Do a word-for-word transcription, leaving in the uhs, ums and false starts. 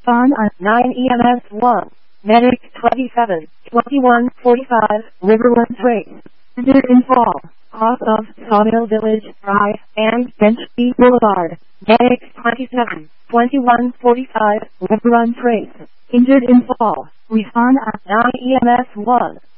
Respond on nine E M S one. Medic twenty-seven, twenty-one forty-five, Riverlands Race. Injured in fall. Off of Sawmill Village Drive and Bench B Boulevard. Medic twenty-seven, twenty-one forty-five, Riverlands Race. Injured in fall. Respond on nine E M S one.